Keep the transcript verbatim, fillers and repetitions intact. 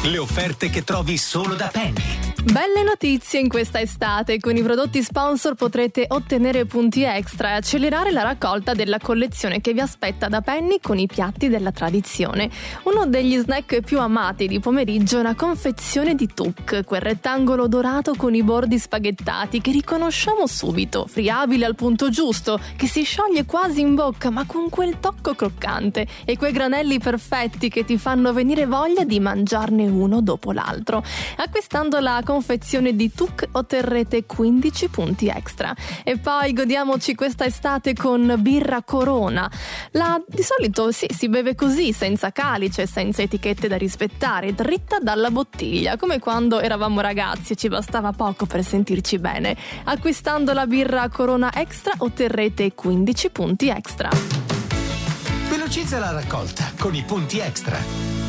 Le offerte che trovi solo da Penny. Belle notizie in questa estate. Con i prodotti sponsor potrete ottenere punti extra e accelerare la raccolta della collezione che vi aspetta da Penny con i piatti della tradizione. Uno degli snack più amati di pomeriggio è una confezione di Tuk, quel rettangolo dorato con i bordi spaghettati che riconosciamo subito, friabile al punto giusto, che si scioglie quasi in bocca ma con quel tocco croccante e quei granelli perfetti che ti fanno venire voglia di mangiarne uno dopo l'altro. Acquistando la confezione di Tuk otterrete quindici punti extra. E poi godiamoci questa estate con birra Corona. La, di solito sì, si beve così, senza calice, senza etichette da rispettare, dritta dalla bottiglia, come quando eravamo ragazzi e ci bastava poco per sentirci bene. Acquistando la birra Corona Extra otterrete quindici punti extra. Velocizza la raccolta con i punti extra.